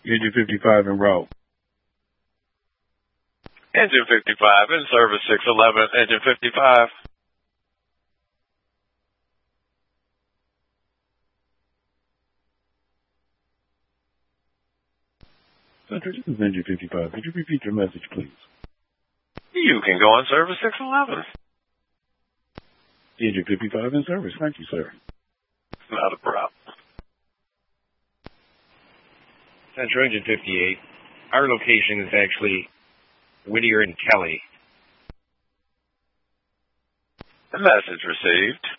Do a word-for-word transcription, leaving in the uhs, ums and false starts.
Engine fifty-five en route. Engine fifty-five in service six eleven, engine fifty-five. Center, this is Engine fifty-five. Could you repeat your message, please? You can go on service six eleven. Engine fifty-five in service. Thank you, sir. Not a problem. Central Engine fifty-eight. Our location is actually Whittier and Kelly. Message received.